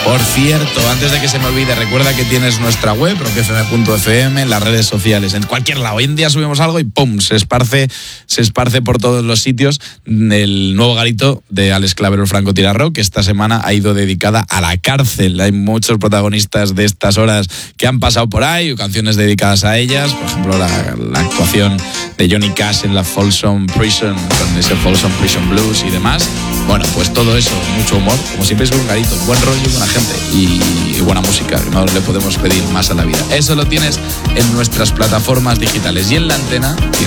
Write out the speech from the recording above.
Por cierto, antes de que se me olvide, recuerda que tienes nuestra web, rockfm.fm, en las redes sociales, en cualquier lado. Hoy en día subimos algo y ¡pum! Se esparce por todos los sitios el nuevo garito de Alex Claver, el francotirador, que esta semana ha ido dedicada a la cárcel. Hay muchos protagonistas de estas horas que han pasado por ahí, o canciones dedicadas a ellas, por ejemplo la actuación de Johnny Cash en la Folsom Prison, con ese Folsom Prison Blues y demás. Bueno, pues todo eso, mucho humor, como siempre es un garito, buen rollo y buena gente y buena música, no le podemos pedir más a la vida. Eso lo tienes en nuestras plataformas digitales y en la antena tienes